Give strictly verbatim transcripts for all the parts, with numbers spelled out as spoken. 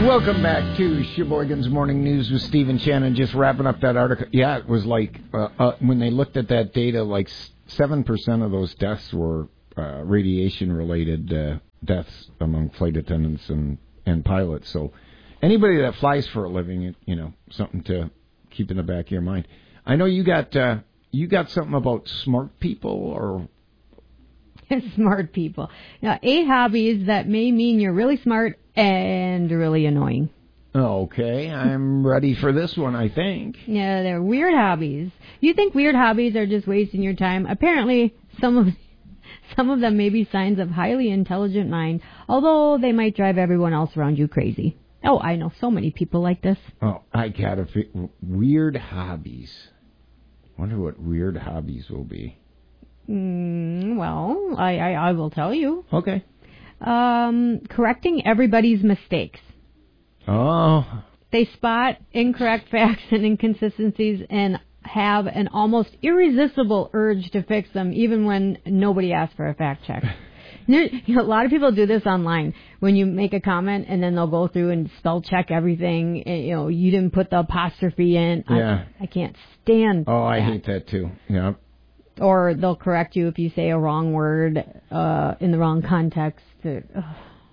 Welcome back to Sheboygan's Morning News with Stephen Shannon. Just wrapping up that article. Yeah, it was like uh, uh, when they looked at that data, like seven percent of those deaths were uh, radiation-related uh, deaths among flight attendants and, and pilots. So anybody that flies for a living, you know, something to keep in the back of your mind. I know you got uh, you got something about smart people or... Smart people. Now, eight hobbies that may mean you're really smart and really annoying. Okay, I'm ready for this one, I think. Yeah, they're weird hobbies. You think weird hobbies are just wasting your time? Apparently, some of some of them may be signs of highly intelligent mind, although they might drive everyone else around you crazy. Oh, I know so many people like this. Oh, I got a fi- weird hobbies. Wonder what weird hobbies will be. Mm, well, I, I, I will tell you. Okay. Um, correcting everybody's mistakes. Oh. They spot incorrect facts and inconsistencies and have an almost irresistible urge to fix them, even when nobody asks for a fact check. You know, a lot of people do this online. When you make a comment and then they'll go through and spell check everything. And, you know, you didn't put the apostrophe in. Yeah. I, I can't stand Oh, I that. hate that too. Yeah. Or they'll correct you if you say a wrong word uh, in the wrong context. Ugh.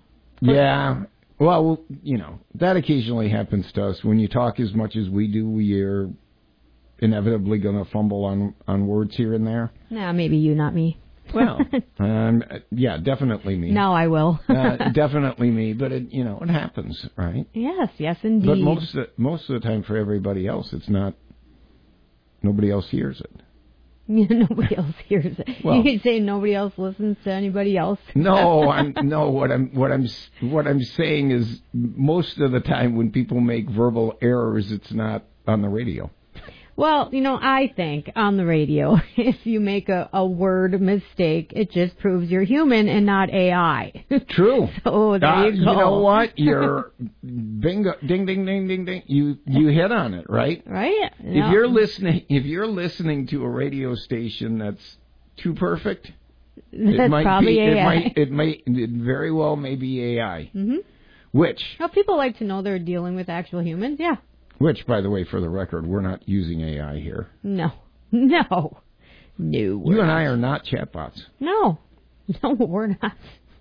Yeah. Well, you know, that occasionally happens to us. When you talk as much as we do, we are inevitably going to fumble on, on words here and there. Nah, maybe you, not me. Well, um, yeah, definitely me. Now I will. uh, definitely me, but it, you know, it happens, right? Yes, yes, indeed. But most of, most of the time for everybody else, it's not, nobody else hears it. Nobody else hears it. Well, you can say nobody else listens to anybody else. No, I'm no. What I'm what I'm what I'm saying is most of the time when people make verbal errors, it's not on the radio. Well, you know, I think on the radio, if you make a, a word mistake, it just proves you're human and not A I. True. So there uh, you go. You know what? You're bingo, ding, ding, ding, ding, ding. You you hit on it, right? Right. No. If you're listening, if you're listening to a radio station that's too perfect, that's it might probably be. A I. It might. It might. It very well may be A I. Mm-hmm. Which? Well, people like to know they're dealing with actual humans. Yeah. Which, by the way, for the record, we're not using A I here. No. No. No. You and I are not chatbots. No. No, we're not.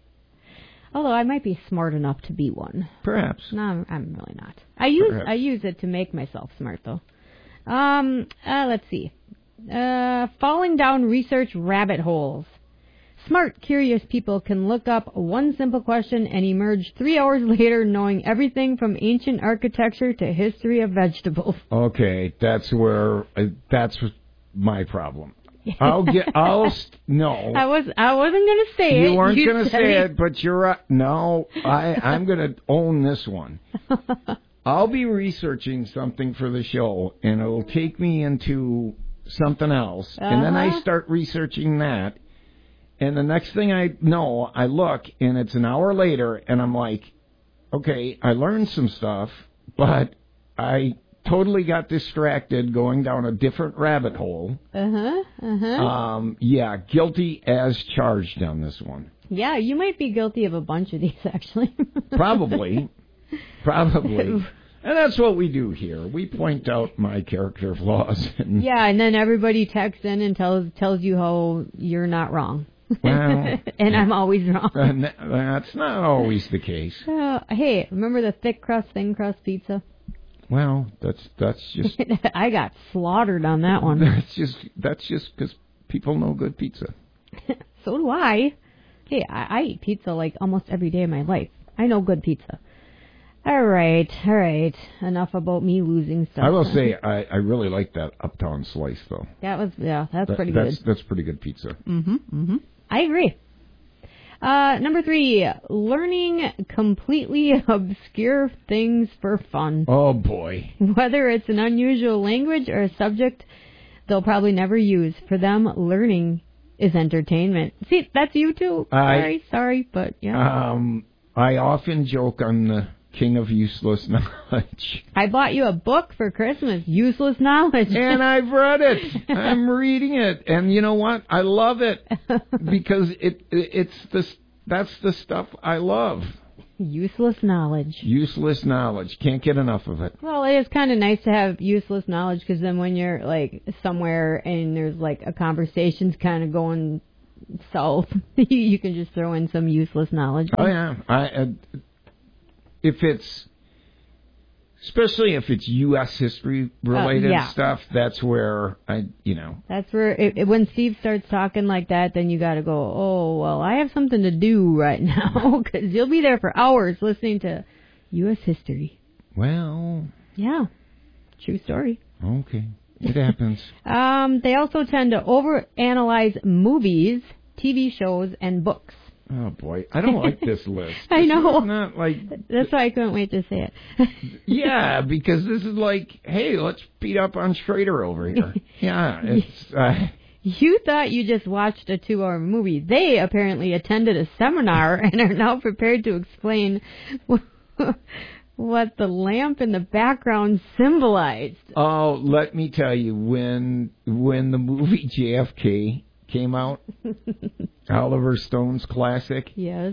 Although I might be smart enough to be one. Perhaps. No, I'm, I'm really not. I use Perhaps. I use it to make myself smart, though. Um, uh, let's see. Uh, falling down research rabbit holes. Smart, curious people can look up one simple question and emerge three hours later knowing everything from ancient architecture to history of vegetables. Okay, that's where uh, that's my problem. I'll get. I'll st- no. I was. I wasn't going to say you it. You weren't going to said say it, it, but you're right. No, I. I'm going to own this one. I'll be researching something for the show, and it'll take me into something else, uh-huh. and then I start researching that. And the next thing I know, I look, and it's an hour later, and I'm like, okay, I learned some stuff, but I totally got distracted going down a different rabbit hole. Uh-huh, uh-huh. Um, yeah, guilty as charged on this one. Yeah, you might be guilty of a bunch of these, actually. Probably. Probably. And that's what we do here. We point out my character flaws. And yeah, and then everybody texts in and tells tells you how you're not wrong. Well, and I'm always wrong. Uh, that's not always the case. Uh, hey, remember the thick crust, thin crust pizza? Well, that's that's just. I got slaughtered on that one. That's just that's just because people know good pizza. So do I. Hey, I, I eat pizza like almost every day of my life. I know good pizza. All right, all right. Enough about me losing stuff. I will say I, I really like that Uptown slice though. That was yeah, that's that, pretty that's, good. That's pretty good pizza. Mm-hmm. Mm-hmm. I agree. Uh, number three, learning completely obscure things for fun. Oh, boy. Whether it's an unusual language or a subject they'll probably never use. For them, learning is entertainment. See, that's you too. Sorry, I, sorry, but yeah. Um, I often joke on the king of useless knowledge. I bought you a book for Christmas, Useless Knowledge. And I've read it. I'm reading it. And you know what? I love it because it it's the that's the stuff I love. Useless knowledge. Useless knowledge. Can't get enough of it. Well, it is kind of nice to have useless knowledge because then when you're like somewhere and there's like a conversation's kind of going south, you can just throw in some useless knowledge. Oh yeah, I, uh, if it's especially if it's U S history related uh, yeah. stuff, that's where I, you know, that's where it, it, when Steve starts talking like that, then you got to go. Oh well, I have something to do right now because you'll be there for hours listening to U S history. Well, yeah, true story. Okay, it happens. um, they also tend to overanalyze movies, T V shows, and books. Oh boy, I don't like this list. I know. This is not like that's why I couldn't wait to say it. Yeah, because this is like, hey, let's beat up on Schrader over here. Yeah, it's. Uh, you thought you just watched a two-hour movie. They apparently attended a seminar and are now prepared to explain what the lamp in the background symbolized. Oh, let me tell you, when when the movie J F K came out, Oliver Stone's classic. Yes.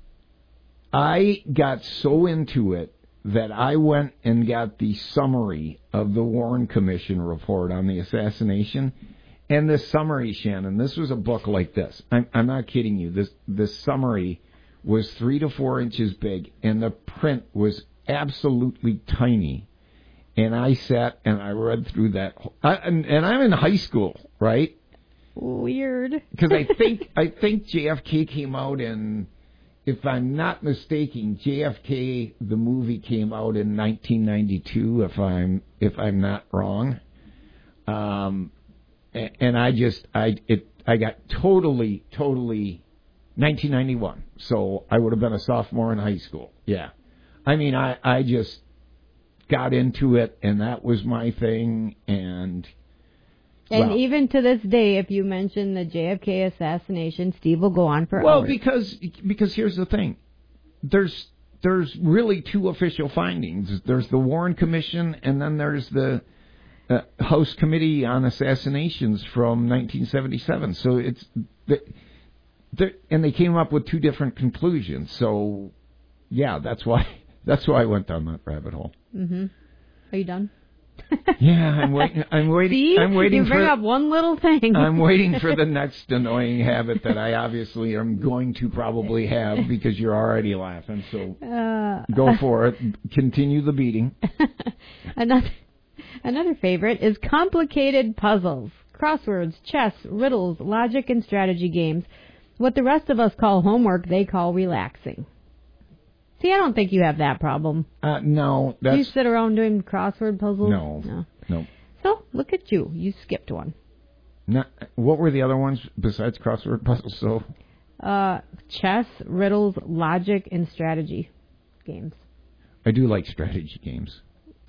I got so into it that I went and got the summary of the Warren Commission report on the assassination. And this summary, Shannon, this was a book like this. I'm, I'm not kidding you. This this summary was three to four inches big, and the print was absolutely tiny. And I sat and I read through that. I, and, and I'm in high school, right? Weird. Because I think I think J F K came out in, if I'm not mistaken, J F K the movie came out in nineteen ninety-two. If I'm if I'm not wrong, um, and, and I just I it I got totally totally nineteen ninety-one. So I would have been a sophomore in high school. Yeah, I mean I I just got into it, and that was my thing, and. And well, even to this day, if you mention the J F K assassination, Steve will go on for well, hours. Well, because because here's the thing. There's there's really two official findings. There's the Warren Commission, and then there's the uh, House Committee on Assassinations from nineteen seventy-seven. So it's the, and they came up with two different conclusions. So yeah, that's why that's why I went down that rabbit hole. Mm-hmm. Are you done? Yeah, I'm waiting. I'm waiting. See? I'm waiting you bring for up one little thing. I'm waiting for the next annoying habit that I obviously am going to probably have because you're already laughing. So uh, go for it. Continue the beating. another another favorite is complicated puzzles, crosswords, chess, riddles, logic, and strategy games. What the rest of us call homework, they call relaxing. See, I don't think you have that problem. Uh, no, that's... Do you sit around doing crossword puzzles? No, no. No. So, look at you. You skipped one. Not, what were the other ones besides crossword puzzles? So, uh, chess, riddles, logic, and strategy games. I do like strategy games.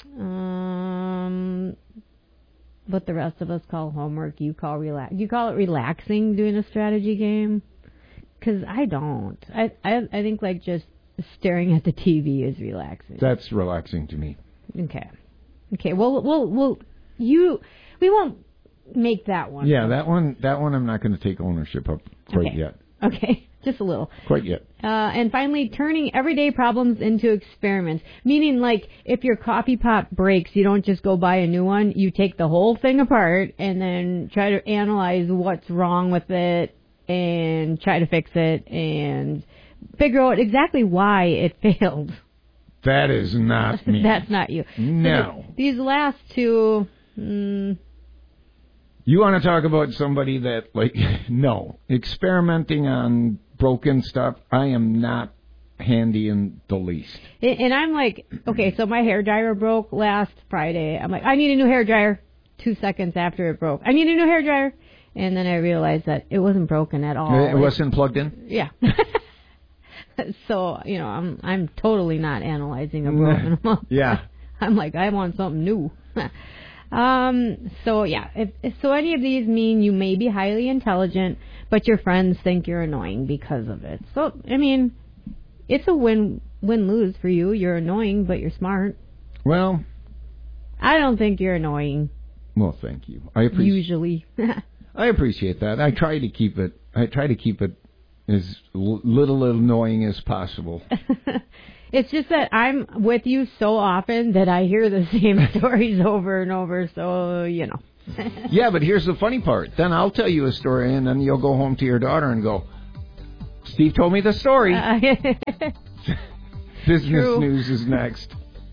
Um, what the rest of us call homework, you call relax. You call it relaxing doing a strategy game? Because I don't. I, I I think like just staring at the T V is relaxing. That's relaxing to me. Okay. Okay. Well, we'll, we'll, you, we won't make that one. Yeah, that one, that one I'm not going to take ownership of quite okay. yet. Okay. Just a little. Quite yet. Uh, and finally, turning everyday problems into experiments. Meaning, like, if your coffee pot breaks, you don't just go buy a new one. You take the whole thing apart and then try to analyze what's wrong with it and try to fix it and figure out exactly why it failed. That is not me. That's not you. No. So these last two... Mm, you want to talk about somebody that, like, no. Experimenting on broken stuff, I am not handy in the least. And I'm like, okay, so my hair dryer broke last Friday. I'm like, I need a new hair dryer. Two seconds after it broke, I need a new hair dryer. And then I realized that it wasn't broken at all. It wasn't plugged in? Yeah. So, you know, I'm I'm totally not analyzing a broken one. Yeah. I'm like, I want something new. um. So, yeah. If, if so any of these mean you may be highly intelligent, but your friends think you're annoying because of it. So, I mean, it's a win, win-lose for you. You're annoying, but you're smart. Well. I don't think you're annoying. Well, thank you. I appreciate Usually. I appreciate that. I try to keep it, I try to keep it as little annoying as possible. It's just that I'm with you so often that I hear the same stories over and over, so, you know. Yeah, but here's the funny part. Then I'll tell you a story, and then you'll go home to your daughter and go, Steve told me the story. Uh, Business True. News is next.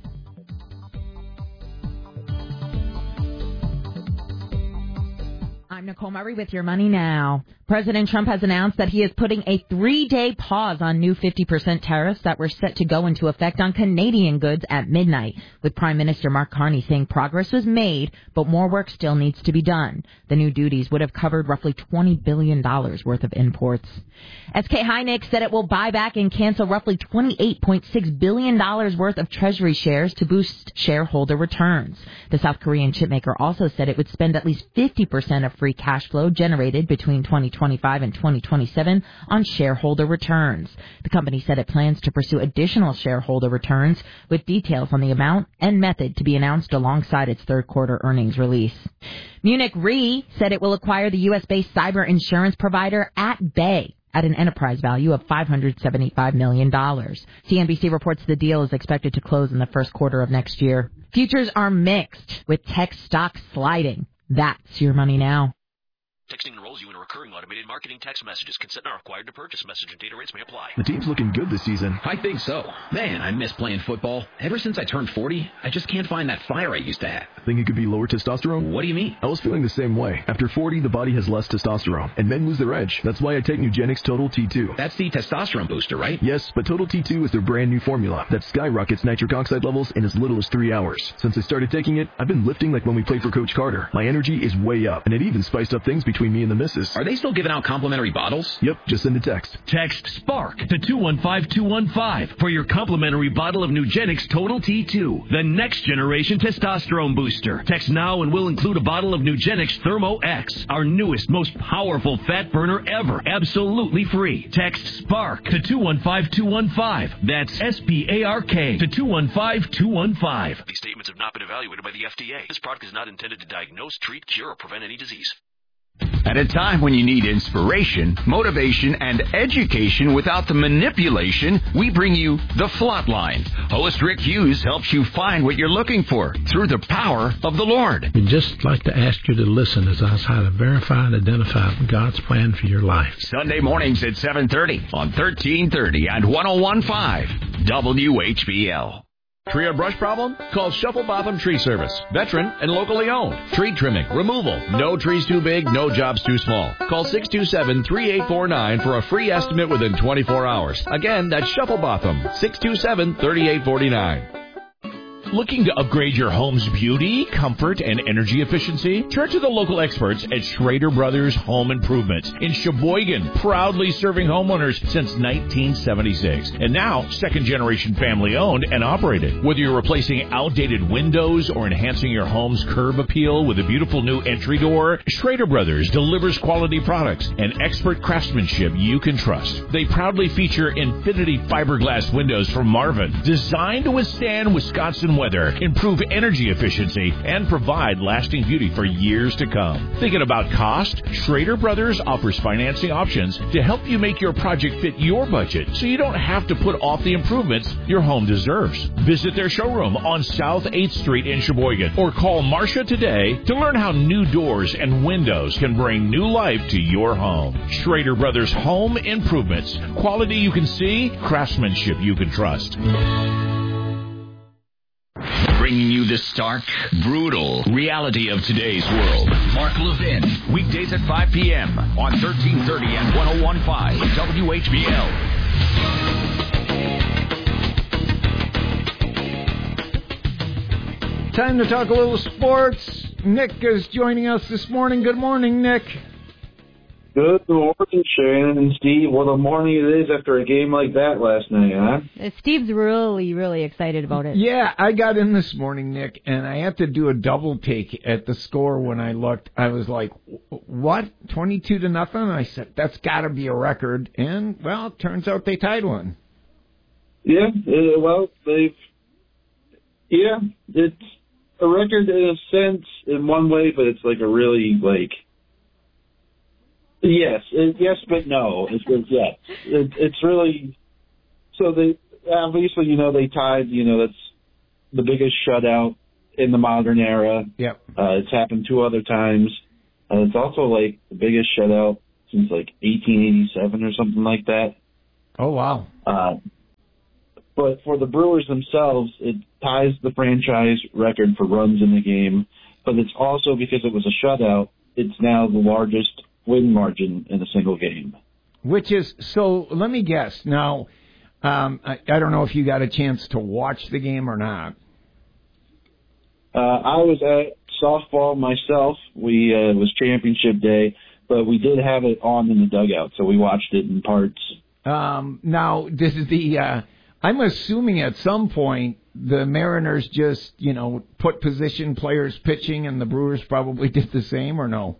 I'm Nicole Murray with Your Money Now. President Trump has announced that he is putting a three-day pause on new fifty percent tariffs that were set to go into effect on Canadian goods at midnight, with Prime Minister Mark Carney saying progress was made, but more work still needs to be done. The new duties would have covered roughly twenty billion dollars worth of imports. S K Hynix said it will buy back and cancel roughly twenty-eight point six billion dollars worth of Treasury shares to boost shareholder returns. The South Korean chipmaker also said it would spend at least fifty percent of free cash flow generated between twenty twenty-five and twenty twenty-seven on shareholder returns. The company said it plans to pursue additional shareholder returns with details on the amount and method to be announced alongside its third quarter earnings release. Munich Re said it will acquire the U S-based cyber insurance provider At Bay at an enterprise value of five hundred seventy-five million dollars. C N B C reports the deal is expected to close in the first quarter of next year. Futures are mixed, with tech stocks sliding. That's Your Money Now. Texting enrolls you in recurring automated marketing text messages. Consent not required to purchase. Message and data rates may apply. The team's looking good this season. I think so. Man, I miss playing football. Ever since I turned forty, I just can't find that fire I used to have. Think it could be lower testosterone? What do you mean? I was feeling the same way. After forty, the body has less testosterone, and men lose their edge. That's why I take Nugenix Total T two. That's the testosterone booster, right? Yes, but Total T two is their brand new formula that skyrockets nitric oxide levels in as little as three hours. Since I started taking it, I've been lifting like when we played for Coach Carter. My energy is way up, and it even spiced up things between me and the missus. Are they still giving out complimentary bottles? Yep, just send a text. Text SPARK to two one five two one five for your complimentary bottle of Nugenix Total T two, the next generation testosterone booster. Text now and we'll include a bottle of Nugenix Thermo X, our newest, most powerful fat burner ever, absolutely free. Text SPARK to two one five two one five. That's S P A R K to two one five two one five. These statements have not been evaluated by the F D A. This product is not intended to diagnose, treat, cure, or prevent any disease. At a time when you need inspiration, motivation, and education without the manipulation, we bring you The Flatline. Host Rick Hughes helps you find what you're looking for through the power of the Lord. We'd just like to ask you to listen as I try to verify and identify God's plan for your life. Sunday mornings at seven thirty on thirteen thirty and one oh one point five W H B L. Tree or brush problem? Call Shuffle Botham Tree Service. Veteran and locally owned. Tree trimming, removal. No trees too big, no jobs too small. Call six two seven, three eight four nine for a free estimate within twenty-four hours. Again, that's Shuffle Botham. six two seven, three eight four nine. Looking to upgrade your home's beauty, comfort, and energy efficiency? Turn to the local experts at Schrader Brothers Home Improvements in Sheboygan, proudly serving homeowners since nineteen seventy-six. And now, second-generation family-owned and operated. Whether you're replacing outdated windows or enhancing your home's curb appeal with a beautiful new entry door, Schrader Brothers delivers quality products and expert craftsmanship you can trust. They proudly feature Infinity fiberglass windows from Marvin, designed to withstand Wisconsin weather, improve energy efficiency, and provide lasting beauty for years to come. Thinking about cost? Schrader Brothers offers financing options to help you make your project fit your budget so you don't have to put off the improvements your home deserves. Visit their showroom on South eighth Street in Sheboygan or call Marcia today to learn how new doors and windows can bring new life to your home. Schrader Brothers Home Improvements. Quality you can see, craftsmanship you can trust. Bringing you the stark, brutal reality of today's world. Mark Levin, weekdays at five p.m. on thirteen thirty and one oh one point five W H B L. Time to talk a little sports. Nick is joining us this morning. Good morning, Nick. Good morning, Shannon and Steve. What a morning it is after a game like that last night, huh? Steve's really, really excited about it. Yeah, I got in this morning, Nick, and I had to do a double take at the score when I looked. I was like, what? twenty-two to nothing? I said, that's got to be a record. And, well, it turns out they tied one. Yeah, uh, well, they've, yeah, it's a record in a sense in one way, but it's like a really, like, Yes, it, yes, but no. It's it, yes. It, it's really so. They obviously, you know, they tied. You know, that's the biggest shutout in the modern era. Yep. Uh, it's happened two other times. Uh, it's also like the biggest shutout since like eighteen eighty-seven or something like that. Oh wow. Uh, but for the Brewers themselves, it ties the franchise record for runs in the game. But it's also because it was a shutout. It's now the largest win margin in a single game. Which is, so let me guess. Now, um, I, I don't know if you got a chance to watch the game or not. Uh, I was at softball myself. We, uh, it was championship day, but we did have it on in the dugout, so we watched it in parts. Um, now, this is the, uh, I'm assuming at some point the Mariners just, you know, put position players pitching and the Brewers probably did the same, or no?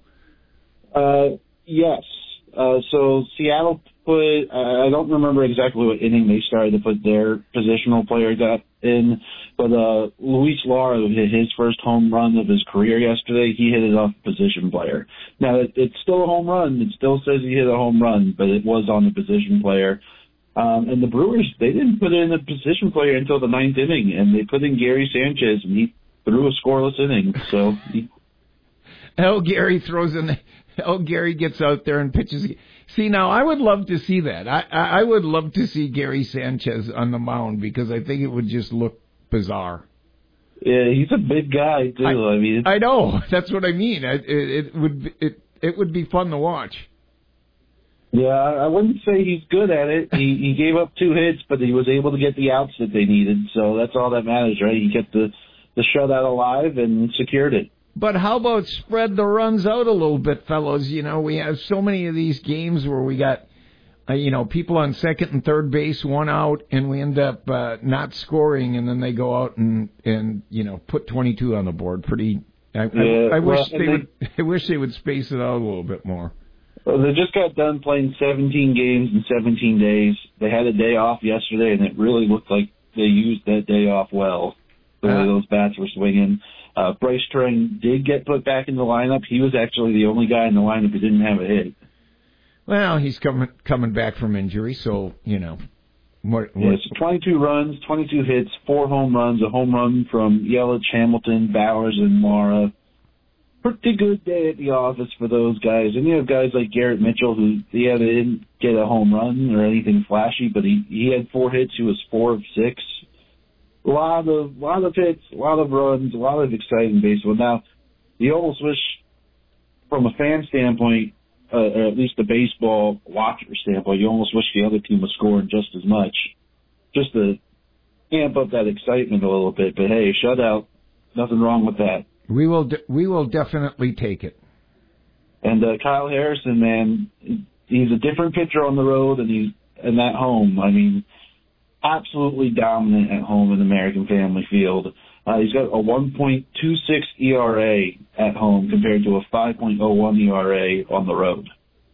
Uh, yes. Uh, so Seattle put, uh, I don't remember exactly what inning they started to put their positional player got in, but uh, Luis Lara hit his first home run of his career yesterday. He hit it off a position player. Now, it, it's still a home run. It still says he hit a home run, but it was on the position player. Um, and the Brewers, they didn't put in a position player until the ninth inning, and they put in Gary Sanchez, and he threw a scoreless inning. So, he... Oh, Gary throws in. Oh, Gary gets out there and pitches. See, now I would love to see that. I, I would love to see Gary Sanchez on the mound because I think it would just look bizarre. Yeah, he's a big guy too. I, I mean, I know. That's what I mean. It, it, it would it it would be fun to watch. Yeah, I wouldn't say he's good at it. He he gave up two hits, but he was able to get the outs that they needed. So that's all that matters, right? He kept the the shutout alive and secured it. But how about spread the runs out a little bit, fellows? You know, we have so many of these games where we got, uh, you know, people on second and third base, one out, and we end up uh, not scoring, and then they go out and, and you know, put twenty-two on the board. Pretty. I, yeah, I, I wish well, they, they would. I wish they would space it out a little bit more. Well, they just got done playing seventeen games in seventeen days. They had a day off yesterday, and it really looked like they used that day off well. The way uh, those bats were swinging. Uh, Bryce Turang did get put back in the lineup. He was actually the only guy in the lineup who didn't have a hit. Well, he's coming coming back from injury, so, you know. What, what, yeah, so twenty-two runs, twenty-two hits, four home runs, a home run from Yelich, Hamilton, Bowers, and Mara. Pretty good day at the office for those guys. And you have guys like Garrett Mitchell, who, yeah, they didn't get a home run or anything flashy, but he, he had four hits. He was four of six. A lot of, lot of hits, a lot of runs, a lot of exciting baseball. Now, you almost wish, from a fan standpoint, uh, or at least a baseball watcher standpoint, you almost wish the other team was scoring just as much, just to amp up that excitement a little bit. But hey, shutout, nothing wrong with that. We will, de- we will definitely take it. And uh, Kyle Harrison, man, he's a different pitcher on the road, and he's and at home. I mean, absolutely dominant at home in American Family Field. Uh, he's got a one point two six E R A at home compared to a five point oh one E R A on the road.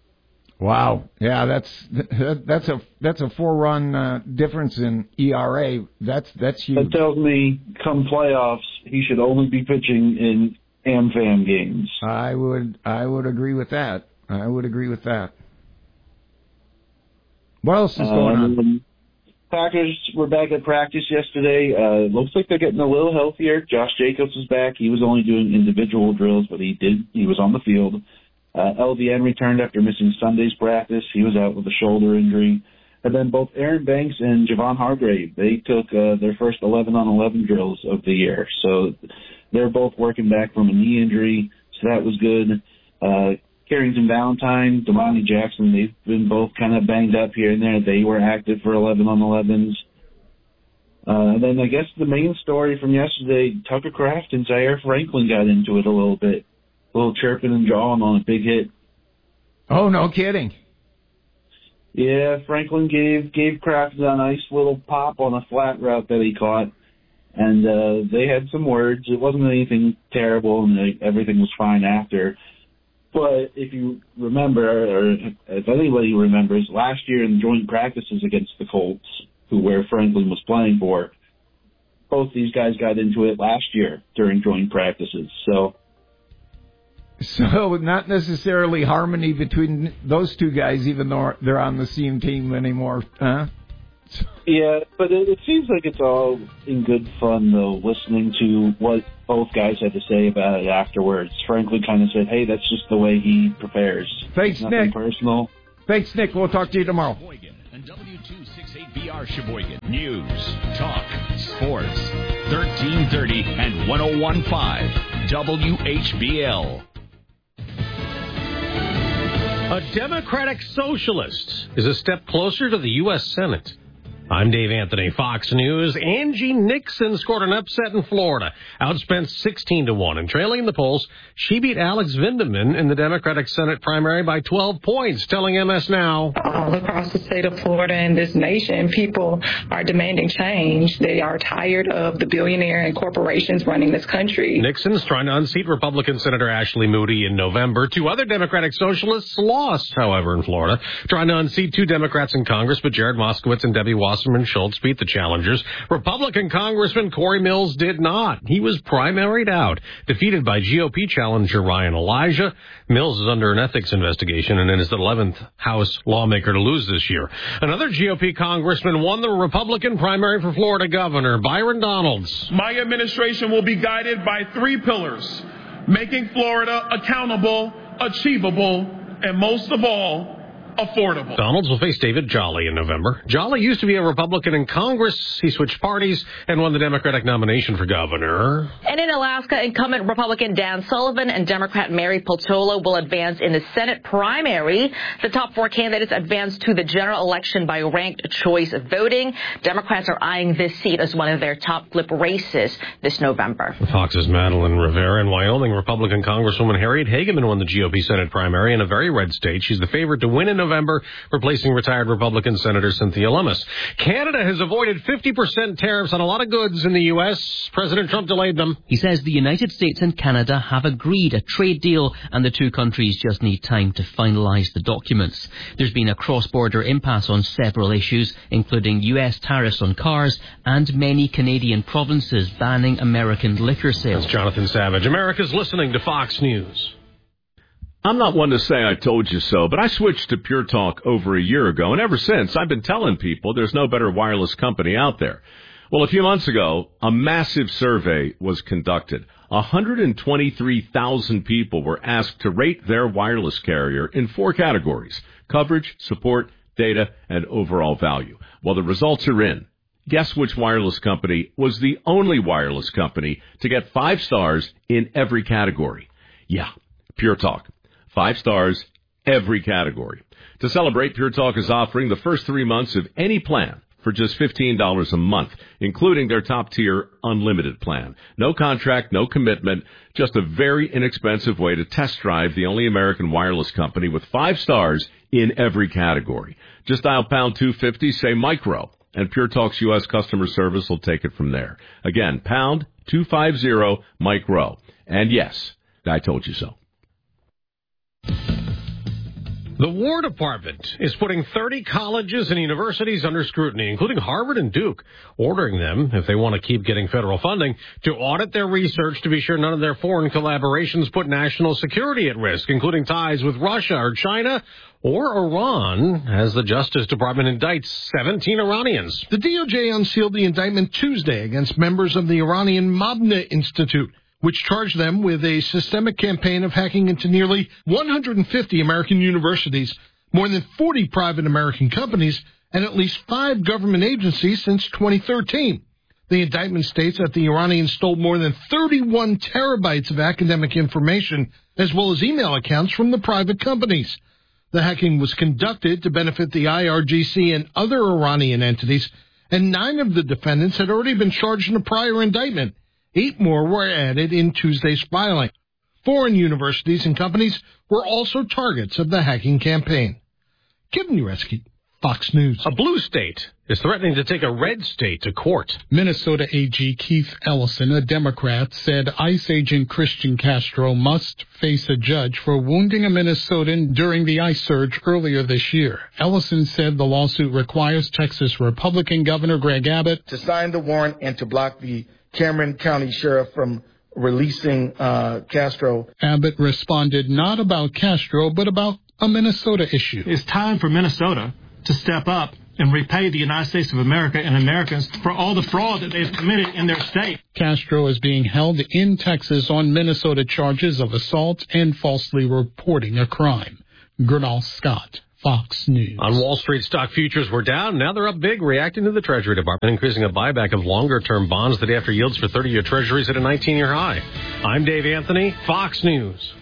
Wow, yeah, that's that's a that's a four run uh, difference in E R A. That's that's huge. That tells me, come playoffs, he should only be pitching in AmFam games. I would I would agree with that. I would agree with that. What else is going um, on? Packers were back at practice yesterday. Uh, looks like they're getting a little healthier. Josh Jacobs is back. He was only doing individual drills, but he did. He was on the field. Uh, L V N returned after missing Sunday's practice. He was out with a shoulder injury. And then both Aaron Banks and Javon Hargrave, they took uh, their first eleven on eleven drills of the year. So they're both working back from a knee injury, so that was good. Uh, Carrington Valentine, Damani Jackson, they've been both kind of banged up here and there. They were active for eleven on elevens. Uh, and then I guess the main story from yesterday, Tucker Kraft and Zaire Franklin got into it a little bit. A little chirping and jawing on a big hit. Oh, no kidding. Yeah, Franklin gave gave Kraft a nice little pop on a flat route that he caught. And uh, they had some words. It wasn't anything terrible, and they, everything was fine after. But if you remember, or if anybody remembers, last year in joint practices against the Colts, who where Franklin was playing for, both these guys got into it last year during joint practices. So So not necessarily harmony between those two guys, even though they're on the same team anymore, huh? Yeah, but it, it seems like it's all in good fun, though, listening to what both guys had to say about it afterwards. Franklin kind of said, hey, that's just the way he prepares. Thanks, Nothing Nick. personal. Thanks, Nick. We'll talk to you tomorrow. And W two sixty-eight B R Sheboygan. News, talk, sports. thirteen thirty and ten fifteen W H B L. A Democratic socialist is a step closer to the U S Senate. I'm Dave Anthony, Fox News. Angie Nixon scored an upset in Florida, outspent sixteen to one, and trailing in the polls, she beat Alex Vindeman in the Democratic Senate primary by twelve points, telling M S Now. All across the state of Florida and this nation, people are demanding change. They are tired of the billionaire and corporations running this country. Nixon's trying to unseat Republican Senator Ashley Moody in November. Two other Democratic socialists lost, however, in Florida, trying to unseat two Democrats in Congress, but Jared Moskowitz and Debbie Wasserman Schultz beat the challengers. Republican Congressman Corey Mills did not. He was primaried out, defeated by G O P challenger Ryan Elijah. Mills is under an ethics investigation and is the eleventh House lawmaker to lose this year. Another G O P congressman won the Republican primary for Florida governor, Byron Donalds. My administration will be guided by three pillars: making Florida accountable, achievable, and most of all, affordable. Donalds will face David Jolly in November. Jolly used to be a Republican in Congress. He switched parties and won the Democratic nomination for governor. And in Alaska, incumbent Republican Dan Sullivan and Democrat Mary Peltola will advance in the Senate primary. The top four candidates advance to the general election by ranked choice voting. Democrats are eyeing this seat as one of their top flip races this November. Fox's Madeline Rivera. In Wyoming, Republican Congresswoman Harriet Hageman won the G O P Senate primary in a very red state. She's the favorite to win in November, replacing retired Republican Senator Cynthia Lummis. Canada has avoided fifty percent tariffs on a lot of goods in the U S. President Trump delayed them. He says the United States and Canada have agreed a trade deal and the two countries just need time to finalise the documents. There's been a cross-border impasse on several issues, including U S tariffs on cars and many Canadian provinces banning American liquor sales. That's Jonathan Savage. America's listening to Fox News. I'm not one to say I told you so, but I switched to Pure Talk over a year ago, and ever since, I've been telling people there's no better wireless company out there. Well, a few months ago, a massive survey was conducted. one hundred twenty-three thousand people were asked to rate their wireless carrier in four categories: coverage, support, data, and overall value. Well, the results are in. Guess which wireless company was the only wireless company to get five stars in every category? Yeah, Pure Talk. Five stars, every category. To celebrate, Pure Talk is offering the first three months of any plan for just fifteen dollars a month, including their top-tier unlimited plan. No contract, no commitment, just a very inexpensive way to test drive the only American wireless company with five stars in every category. Just dial pound two fifty, say micro, and Pure Talk's U S customer service will take it from there. Again, pound two fifty, micro. And yes, I told you so. The War Department is putting thirty colleges and universities under scrutiny, including Harvard and Duke, ordering them, if they want to keep getting federal funding, to audit their research to be sure none of their foreign collaborations put national security at risk, including ties with Russia or China or Iran, as the Justice Department indicts seventeen Iranians. The D O J unsealed the indictment Tuesday against members of the Iranian Mabna Institute, which charged them with a systemic campaign of hacking into nearly one hundred fifty American universities, more than forty private American companies, and at least five government agencies since twenty thirteen. The indictment states that the Iranians stole more than thirty-one terabytes of academic information, as well as email accounts from the private companies. The hacking was conducted to benefit the I R G C and other Iranian entities, and nine of the defendants had already been charged in a prior indictment. Eight more were added in Tuesday's filing. Foreign universities and companies were also targets of the hacking campaign. Kevin Ureski, Fox News. A blue state is threatening to take a red state to court. Minnesota A G Keith Ellison, a Democrat, said ICE agent Christian Castro must face a judge for wounding a Minnesotan during the ICE surge earlier this year. Ellison said the lawsuit requires Texas Republican Governor Greg Abbott to sign the warrant and to block the Cameron County Sheriff from releasing uh, Castro. Abbott responded not about Castro, but about a Minnesota issue. It's time for Minnesota to step up and repay the United States of America and Americans for all the fraud that they've committed in their state. Castro is being held in Texas on Minnesota charges of assault and falsely reporting a crime. Gernal Scott, Fox News. On Wall Street, stock futures were down. Now they're up big, reacting to the Treasury Department increasing a buyback of longer-term bonds the day after yields for thirty-year Treasuries at a nineteen-year high. I'm Dave Anthony, Fox News.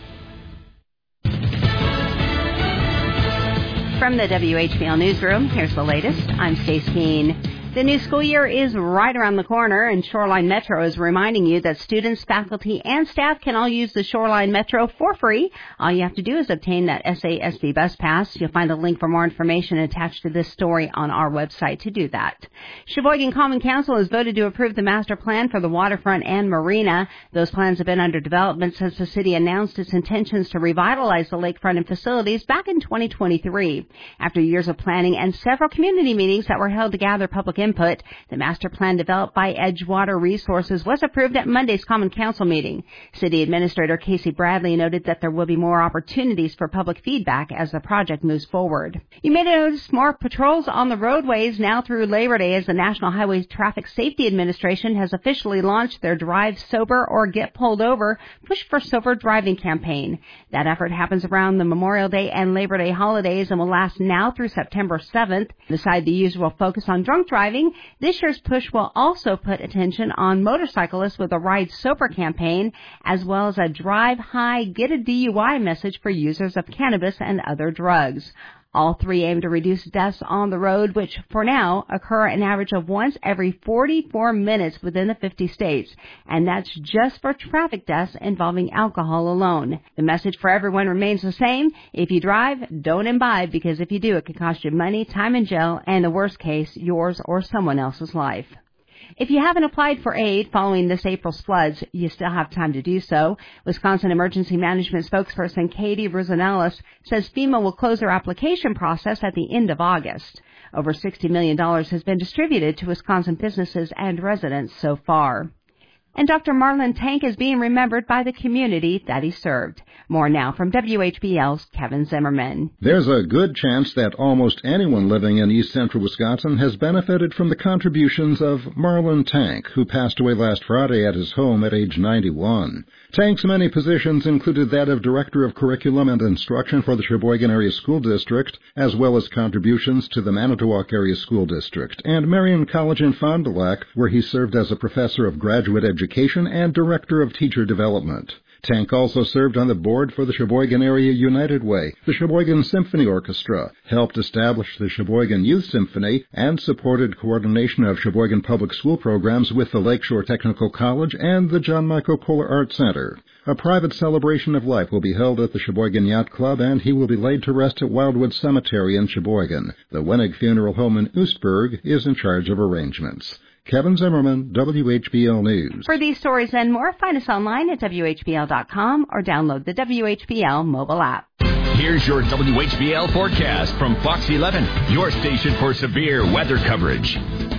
From the W H B L Newsroom, here's the latest. I'm Stace Keene. The new school year is right around the corner, and Shoreline Metro is reminding you that students, faculty, and staff can all use the Shoreline Metro for free. All you have to do is obtain that S A S D bus pass. You'll find a link for more information attached to this story on our website to do that. Sheboygan Common Council has voted to approve the master plan for the waterfront and marina. Those plans have been under development since the city announced its intentions to revitalize the lakefront and facilities back in twenty twenty-three. After years of planning and several community meetings that were held to gather public input, the master plan developed by Edgewater Resources was approved at Monday's Common Council meeting. City Administrator Casey Bradley noted that there will be more opportunities for public feedback as the project moves forward. You may notice more patrols on the roadways now through Labor Day as the National Highway Traffic Safety Administration has officially launched their Drive Sober or Get Pulled Over Push for Sober Driving campaign. That effort happens around the Memorial Day and Labor Day holidays and will last now through September seventh. Beside the usual focus on drunk driving, this year's push will also put attention on motorcyclists with a Ride Sober campaign, as well as a Drive High, Get a D U I message for users of cannabis and other drugs. All three aim to reduce deaths on the road, which for now occur an average of once every forty-four minutes within the fifty states, and that's just for traffic deaths involving alcohol alone. The message for everyone remains the same. If you drive, don't imbibe, because if you do, it can cost you money, time in jail, and in the worst case, yours or someone else's life. If you haven't applied for aid following this April's floods, you still have time to do so. Wisconsin Emergency Management spokesperson Katie Brusanellis says FEMA will close their application process at the end of August. Over sixty million dollars has been distributed to Wisconsin businesses and residents so far. And Doctor Marlon Tank is being remembered by the community that he served. More now from W H B L's Kevin Zimmerman. There's a good chance that almost anyone living in east central Wisconsin has benefited from the contributions of Marlon Tank, who passed away last Friday at his home at age ninety-one. Tank's many positions included that of Director of Curriculum and Instruction for the Sheboygan Area School District, as well as contributions to the Manitowoc Area School District and Marion College in Fond du Lac, where he served as a professor of graduate education and Director of Teacher Development. Tank also served on the board for the Sheboygan Area United Way, the Sheboygan Symphony Orchestra, helped establish the Sheboygan Youth Symphony, and supported coordination of Sheboygan public school programs with the Lakeshore Technical College and the John Michael Kohler Art Center. A private celebration of life will be held at the Sheboygan Yacht Club, and he will be laid to rest at Wildwood Cemetery in Sheboygan. The Wenig Funeral Home in Oostburg is in charge of arrangements. Kevin Zimmerman, W H B L News. For these stories and more, find us online at W H B L dot com or download the W H B L mobile app. Here's your W H B L forecast from Fox eleven, your station for severe weather coverage.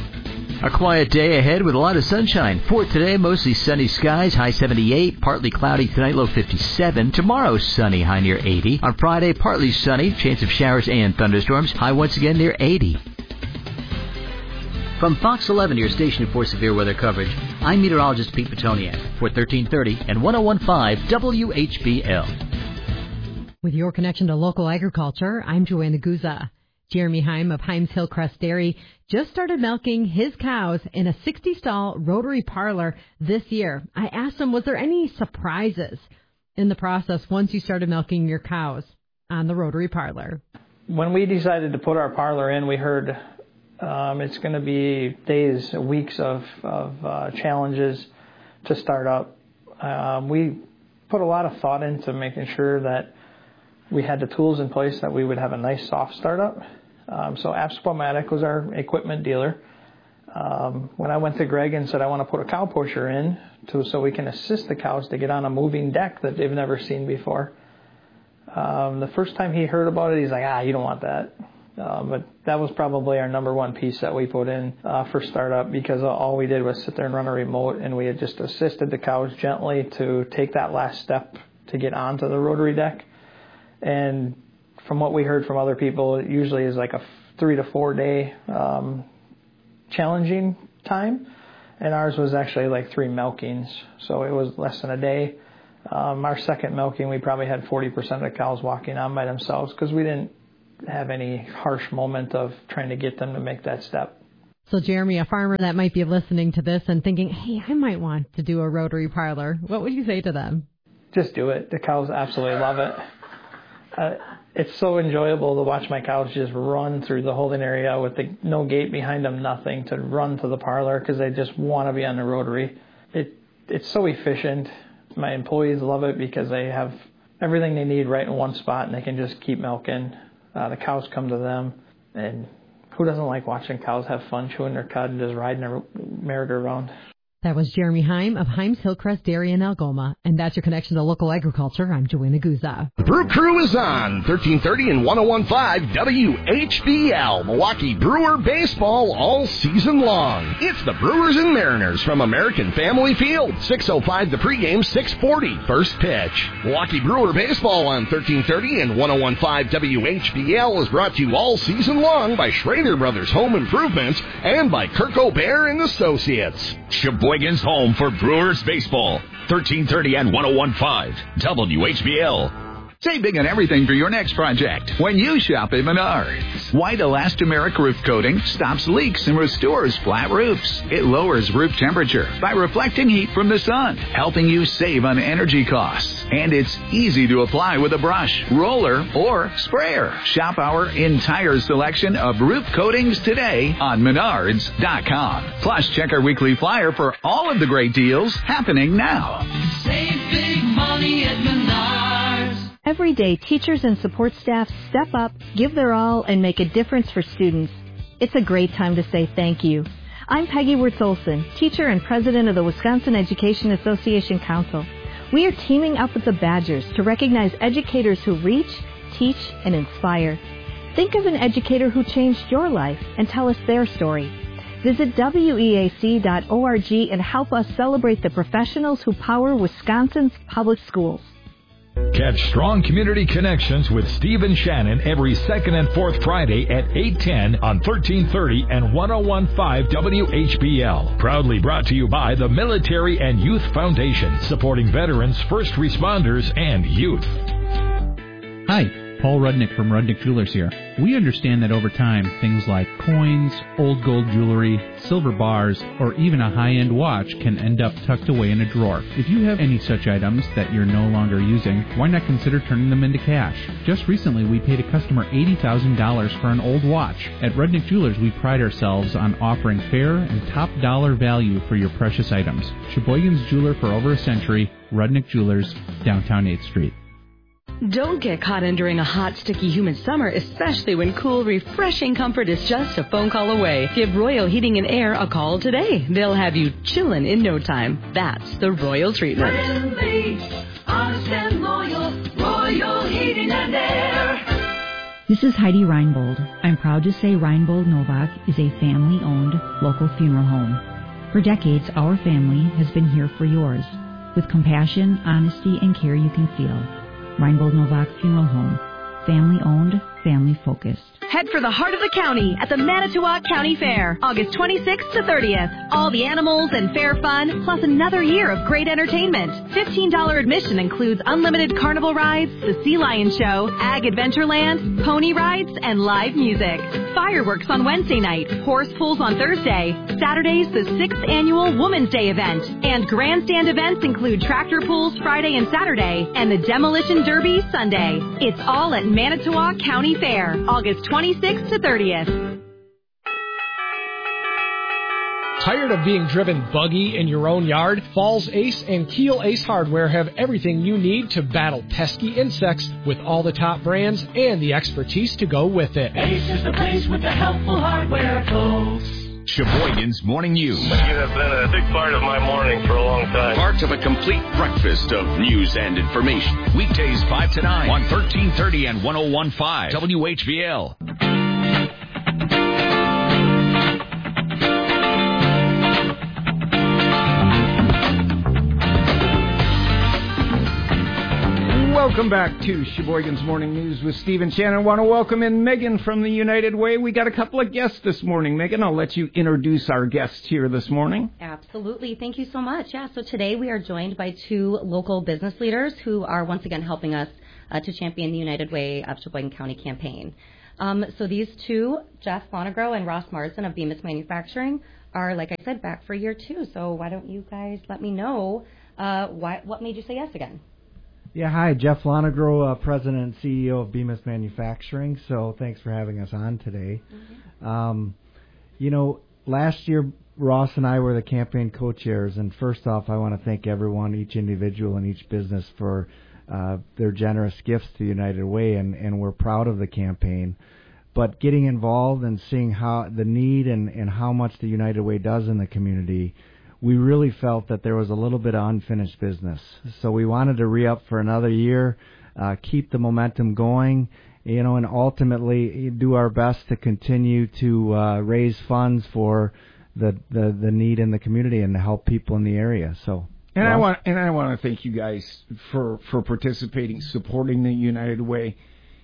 A quiet day ahead with a lot of sunshine. For today, mostly sunny skies, high seventy-eight, partly cloudy tonight, low fifty-seven. Tomorrow, sunny, high near eighty. On Friday, partly sunny, chance of showers and thunderstorms, high once again near eighty. From Fox eleven, your station for severe weather coverage, I'm meteorologist Pete Petoniak for thirteen thirty and one oh one point five W H B L. With your connection to local agriculture, I'm Joanna Guza. Jeremy Heim of Heims Hillcrest Dairy just started milking his cows in a sixty-stall rotary parlor this year. I asked him, was there any surprises in the process once you started milking your cows on the rotary parlor? When we decided to put our parlor in, we heard um, it's going to be days, weeks of, of uh, challenges to start up. Uh, we put a lot of thought into making sure that we had the tools in place that we would have a nice soft startup. Um, so Apspomatic was our equipment dealer. Um, when I went to Greg and said I want to put a cow pusher in to, so we can assist the cows to get on a moving deck that they've never seen before. Um, the first time he heard about it, he's like, ah, you don't want that. Uh, but that was probably our number one piece that we put in uh, for startup, because all we did was sit there and run a remote, and we had just assisted the cows gently to take that last step to get onto the rotary deck. And from what we heard from other people, it usually is like a three to four day um, challenging time. And ours was actually like three milkings, so it was less than a day. Um, our second milking, we probably had forty percent of the cows walking on by themselves, because we didn't have any harsh moment of trying to get them to make that step. So, Jeremy, a farmer that might be listening to this and thinking, hey, I might want to do a rotary parlor, what would you say to them? Just do it. The cows absolutely love it. Uh, it's so enjoyable to watch my cows just run through the holding area with the, no gate behind them, nothing, to run to the parlor because they just want to be on the rotary. It It's so efficient. My employees love it because they have everything they need right in one spot, and they can just keep milking. Uh, the cows come to them, and who doesn't like watching cows have fun chewing their cud and just riding their merry-go-round? That was Jeremy Heim of Heims Hillcrest Dairy in Algoma. And that's your connection to local agriculture. I'm Joanna Guza. The Brew Crew is on thirteen thirty and one oh one point five W H B L. Milwaukee Brewer baseball all season long. It's the Brewers and Mariners from American Family Field. six oh five the pregame, six forty first pitch. Milwaukee Brewer baseball on thirteen thirty and one oh one point five W H B L is brought to you all season long by Schrader Brothers Home Improvements and by Kirk O'Bear and Associates. Sheboygan's home for Brewers baseball. thirteen thirty and one oh one point five W H B L. Save big on everything for your next project when you shop at Menards. White elastomeric roof coating stops leaks and restores flat roofs. It lowers roof temperature by reflecting heat from the sun, helping you save on energy costs. And it's easy to apply with a brush, roller, or sprayer. Shop our entire selection of roof coatings today on Menards dot com. Plus, check our weekly flyer for all of the great deals happening now. Save big money at Menards. Every day, teachers and support staff step up, give their all, and make a difference for students. It's a great time to say thank you. I'm Peggy Wirtz-Olson, teacher and president of the Wisconsin Education Association Council. We are teaming up with the Badgers to recognize educators who reach, teach, and inspire. Think of an educator who changed your life and tell us their story. Visit W E A C dot org and help us celebrate the professionals who power Wisconsin's public schools. Catch Strong Community Connections with Steve and Shannon every second and fourth Friday at eight ten on thirteen thirty and one oh one point five W H B L. Proudly brought to you by the Military and Youth Foundation, supporting veterans, first responders, and youth. Hi. Paul Rudnick from Rudnick Jewelers here. We understand that over time, things like coins, old gold jewelry, silver bars, or even a high-end watch can end up tucked away in a drawer. If you have any such items that you're no longer using, why not consider turning them into cash? Just recently, we paid a customer eighty thousand dollars for an old watch. At Rudnick Jewelers, we pride ourselves on offering fair and top dollar value for your precious items. Sheboygan's jeweler for over a century, Rudnick Jewelers, downtown eighth Street. Don't get caught entering a hot, sticky, humid summer, especially when cool, refreshing comfort is just a phone call away. Give Royal Heating and Air a call today. They'll have you chillin' in no time. That's the Royal treatment. Friendly, honest and loyal, Royal Heating and Air. This is Heidi Reinbold. I'm proud to say Reinbold Novak is a family-owned local funeral home. For decades, our family has been here for yours, with compassion, honesty, and care you can feel. Reinbold Novak Funeral Home. Family-owned, family-focused. Head for the heart of the county at the Manitowoc County Fair, August twenty-sixth to thirtieth. All the animals and fair fun, plus another year of great entertainment. fifteen dollars admission includes unlimited carnival rides, the Sea Lion Show, Ag Adventureland, pony rides, and live music. Fireworks on Wednesday night, horse pulls on Thursday. Saturday's the sixth annual Women's Day event. And grandstand events include tractor pulls Friday and Saturday, and the Demolition Derby Sunday. It's all at Manitowoc County Fair, August twenty-sixth to thirtieth. Tired of being driven buggy in your own yard? Falls Ace and Keel Ace Hardware have everything you need to battle pesky insects with all the top brands and the expertise to go with it. Ace is the place with the helpful hardware, folks. Sheboygan's Morning News. You have been a big part of my morning for a long time. Part of a complete breakfast of news and information. Weekdays five to nine on thirteen thirty and one oh one point five W H B L. Welcome back to Sheboygan's Morning News with Steve and Shannon. I want to welcome in Megan from the United Way. We got a couple of guests this morning. Megan, I'll let you introduce our guests here this morning. Absolutely. Thank you so much. Yeah, so today we are joined by two local business leaders who are once again helping us uh, to champion the United Way of Sheboygan County campaign. Um, so these two, Jeff Lonegro and Ross Marsden of Bemis Manufacturing, are, like I said, back for year two. So why don't you guys let me know uh, why, what made you say yes again? Yeah, hi, Jeff Lonegro, uh, President and C E O of Bemis Manufacturing. So thanks for having us on today. Mm-hmm. Um, you know, last year Ross and I were the campaign co-chairs, and first off, I want to thank everyone, each individual in each business, for uh, their generous gifts to United Way, and, and we're proud of the campaign. But getting involved and seeing how the need and, and how much the United Way does in the community, we really felt that there was a little bit of unfinished business. So we wanted to re-up for another year, uh, keep the momentum going, you know, and ultimately do our best to continue to uh, raise funds for the, the, the need in the community and to help people in the area. So. And well, I want and I want to thank you guys for, for participating, supporting the United Way.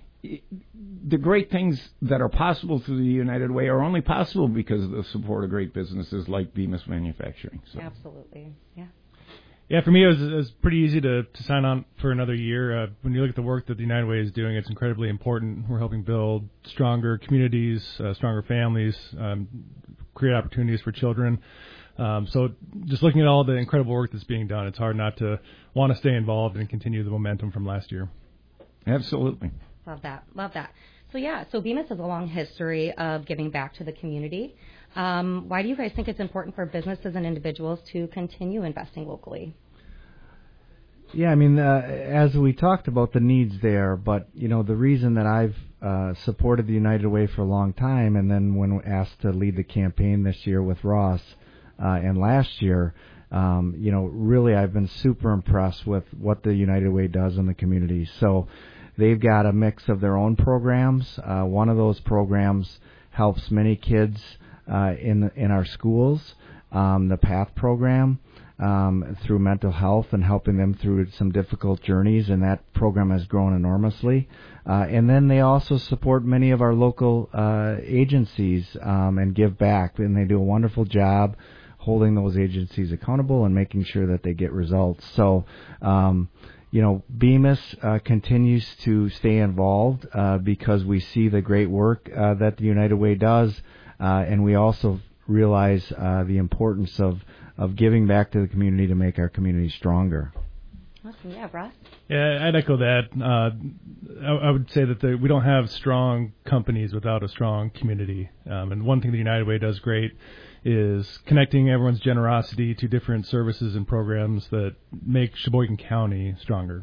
The great things that are possible through the United Way are only possible because of the support of great businesses like Bemis Manufacturing. So. Absolutely, yeah. Yeah, for me, it was, it was pretty easy to, to sign on for another year. Uh, when you look at the work that the United Way is doing, it's incredibly important. We're helping build stronger communities, uh, stronger families, um, create opportunities for children. Um, so just looking at all the incredible work that's being done, it's hard not to want to stay involved and continue the momentum from last year. Absolutely. Love that. Love that. So, yeah, so Bemis has a long history of giving back to the community. Um, why do you guys think it's important for businesses and individuals to continue investing locally? Yeah, I mean, uh, as we talked about, the needs there, but, you know, the reason that I've uh, supported the United Way for a long time, and then when asked to lead the campaign this year with Ross uh, and last year, um, you know, really I've been super impressed with what the United Way does in the community. So they've got a mix of their own programs. Uh, one of those programs helps many kids uh, in in our schools, um, the PATH program, um, through mental health and helping them through some difficult journeys, and that program has grown enormously. Uh, and then they also support many of our local uh, agencies um, and give back, and they do a wonderful job holding those agencies accountable and making sure that they get results. So, um, you know, Bemis uh, continues to stay involved uh, because we see the great work uh, that the United Way does, uh, and we also realize uh, the importance of, of giving back to the community to make our community stronger. Awesome. Yeah, Ross? Yeah, I'd echo that. Uh, I, I would say that the, we don't have strong companies without a strong community. Um, and one thing the United Way does great is connecting everyone's generosity to different services and programs that make Sheboygan County stronger.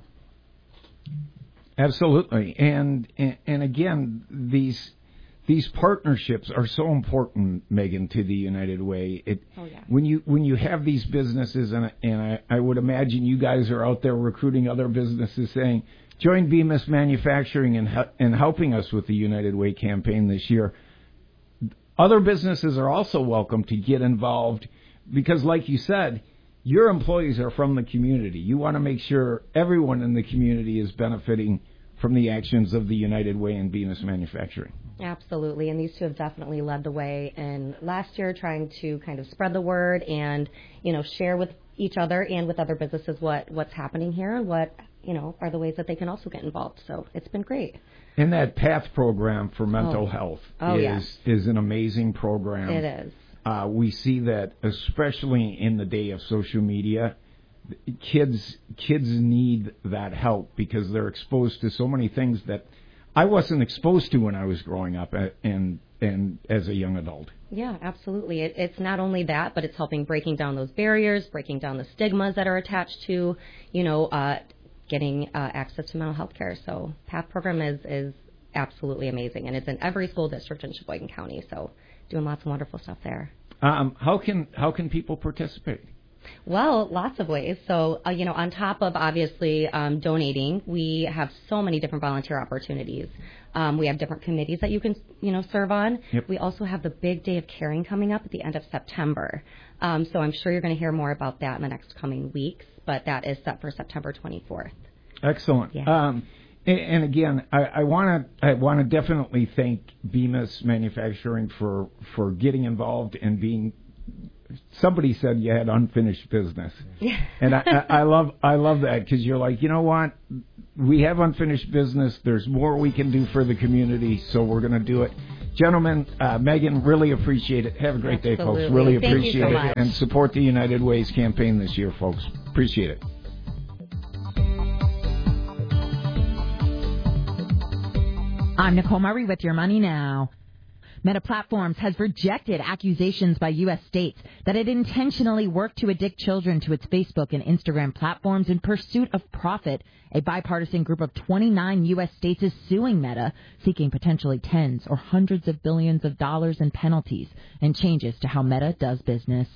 Absolutely. And, and, and again, these these partnerships are so important, Megan, to the United Way. It, oh, yeah. When you when you have these businesses, and, and I, I would imagine you guys are out there recruiting other businesses saying, join Bemis Manufacturing and, and helping us with the United Way campaign this year. Other businesses are also welcome to get involved because, like you said, your employees are from the community. You want to make sure everyone in the community is benefiting from the actions of the United Way and Bemis Manufacturing. Absolutely, and these two have definitely led the way in last year trying to kind of spread the word and, you know, share with each other and with other businesses what, what's happening here and what, you know, are the ways that they can also get involved. So it's been great. And that PATH program for mental oh. health oh, is yes. is an amazing program. It is. Uh, we see that, especially in the day of social media, kids kids need that help because they're exposed to so many things that I wasn't exposed to when I was growing up and and as a young adult. Yeah, absolutely. It, it's not only that, but it's helping breaking down those barriers, breaking down the stigmas that are attached to, you know, uh, getting uh, access to mental health care. So PATH program is, is absolutely amazing, and it's in every school district in Sheboygan County. So doing lots of wonderful stuff there. Um, how can how can people participate? Well, lots of ways. So, uh, you know, on top of obviously um, donating, we have so many different volunteer opportunities. Um, we have different committees that you can, you know, serve on. Yep. We also have the big day of caring coming up at the end of September. Um, so I'm sure you're going to hear more about that in the next coming weeks, but that is set for September twenty-fourth. Excellent. Yeah. Um, and, and again, I want to I want to definitely thank Bemis Manufacturing for for getting involved and being. Somebody said you had unfinished business, Yeah. and I, I, I love I love that because you're like, you know what, we have unfinished business. There's more we can do for the community, so we're going to do it. Gentlemen, uh, Megan, really appreciate it. Have a great Absolutely. day, folks. Really Thank appreciate you so it, much. and support the United Way's campaign this year, folks. Appreciate it. I'm Nicole Murray with Your Money Now. Meta Platforms has rejected accusations by U S states that it intentionally worked to addict children to its Facebook and Instagram platforms in pursuit of profit. A bipartisan group of twenty-nine U S states is suing Meta, seeking potentially tens or hundreds of billions of dollars in penalties and changes to how Meta does business.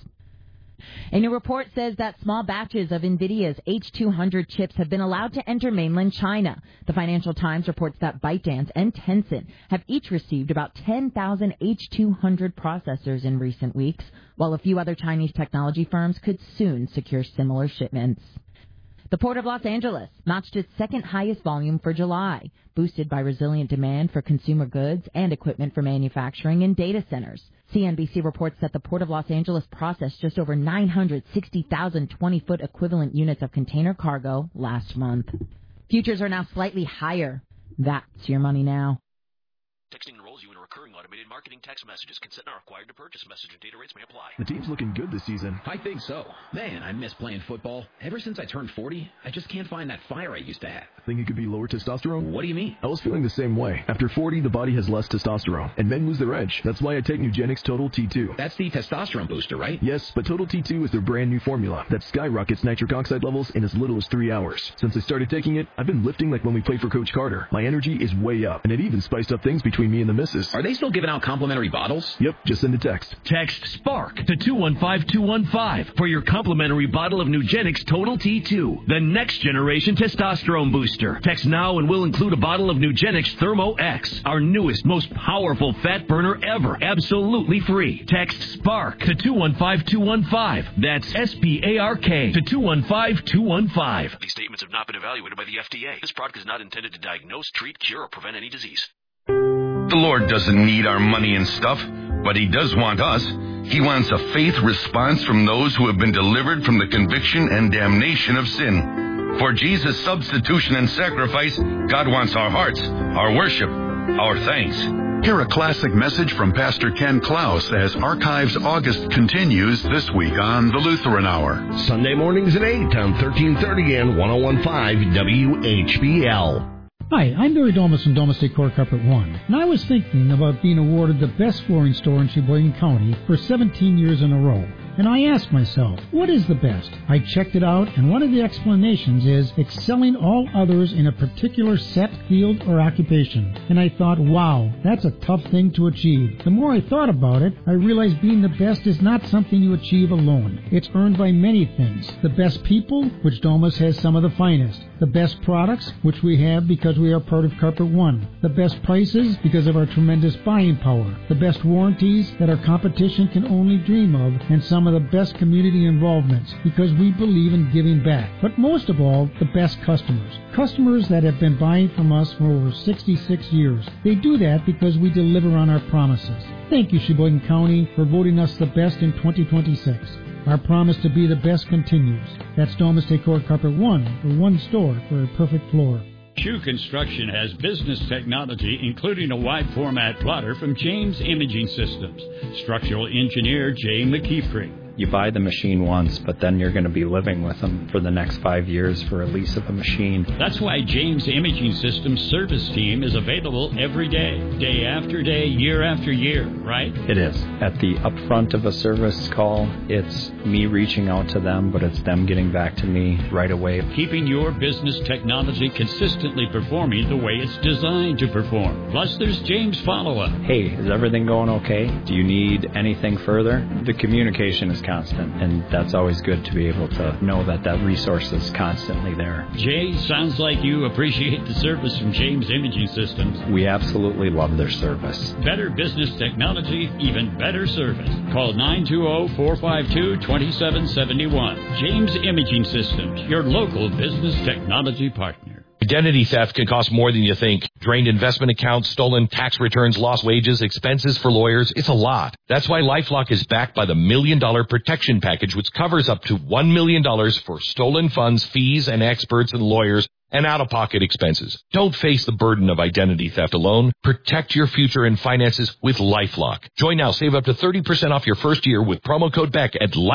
A new report says that small batches of NVIDIA's H two hundred chips have been allowed to enter mainland China. The Financial Times reports that ByteDance and Tencent have each received about ten thousand H two hundred processors in recent weeks, while a few other Chinese technology firms could soon secure similar shipments. The Port of Los Angeles notched its second highest volume for July, boosted by resilient demand for consumer goods and equipment for manufacturing and data centers. C N B C reports that the Port of Los Angeles processed just over nine hundred sixty thousand twenty-foot equivalent units of container cargo last month. Futures are now slightly higher. That's Your Money Now. Texting enrolls you in a recurring automated marketing text messages. Consent not required to purchase. Message and data rates may apply. The team's looking good this season. I think so. Man, I miss playing football. Ever since I turned forty, I just can't find that fire I used to have. Think it could be lower testosterone? What do you mean? I was feeling the same way. After forty, the body has less testosterone, and men lose their edge. That's why I take Nugenix Total T two. That's the testosterone booster, right? Yes, but Total T two is their brand new formula that skyrockets nitric oxide levels in as little as three hours. Since I started taking it, I've been lifting like when we played for Coach Carter. My energy is way up, and it even spiced up things between me and the missus. Are they still giving out complimentary bottles? Yep, just send a text. Text SPARK to two one five two one five for your complimentary bottle of Nugenix Total T two, the next generation testosterone booster. Text now and we'll include a bottle of Nugenix Thermo X, our newest, most powerful fat burner ever, absolutely free. Text SPARK to two one five two one five. That's S P A R K to two one five two one five. These statements have not been evaluated by the F D A. This product is not intended to diagnose, treat, cure, or prevent any disease. The Lord doesn't need our money and stuff, but He does want us. He wants a faith response from those who have been delivered from the conviction and damnation of sin. For Jesus' substitution and sacrifice, God wants our hearts, our worship, our thanks. Hear a classic message from Pastor Ken Klaus as Archives August continues this week on the Lutheran Hour. Sunday mornings at eight on thirteen thirty and one oh one point five W H B L. Hi, I'm Barry Domus from Domus Decor Carpet One, and I was thinking about being awarded the best flooring store in Sheboygan County for seventeen years in a row. And I asked myself, what is the best? I checked it out, and one of the explanations is excelling all others in a particular set, field, or occupation. And I thought, wow, that's a tough thing to achieve. The more I thought about it, I realized being the best is not something you achieve alone. It's earned by many things. The best people, which Domus has some of the finest. The best products, which we have because we are part of Carpet One. The best prices, because of our tremendous buying power. The best warranties that our competition can only dream of, and some of the best community involvements, because we believe in giving back. But most of all, the best customers. Customers that have been buying from us for over sixty-six years. They do that because we deliver on our promises. Thank you, Sheboygan County, for voting us the best in twenty twenty-six. Our promise to be the best continues. That's Domus Decor Carpet One, the one store for a perfect floor. Shoe Construction has business technology, including a wide format plotter from James Imaging Systems. Structural engineer Jay McKeefrey. You buy the machine once, but then you're going to be living with them for the next five years for a lease of a machine. That's why James Imaging Systems service team is available every day, day after day, year after year, right? It is. At the upfront of a service call, it's me reaching out to them, but it's them getting back to me right away. Keeping your business technology consistently performing the way it's designed to perform. Plus, there's James follow-up. Hey, is everything going okay? Do you need anything further? The communication is constant, and that's always good to be able to know that that resource is constantly there. Jay, sounds like you appreciate the service from James Imaging Systems. We absolutely love their service. Better business technology, even better service. Call nine two zero, four five two, two seven seven one. James Imaging Systems, your local business technology partner. Identity theft can cost more than you think. Drained investment accounts, stolen tax returns, lost wages, expenses for lawyers. It's a lot. That's why LifeLock is backed by the Million Dollar Protection Package, which covers up to one million dollars for stolen funds, fees, and experts and lawyers, and out-of-pocket expenses. Don't face the burden of identity theft alone. Protect your future and finances with LifeLock. Join now. Save up to thirty percent off your first year with promo code Beck at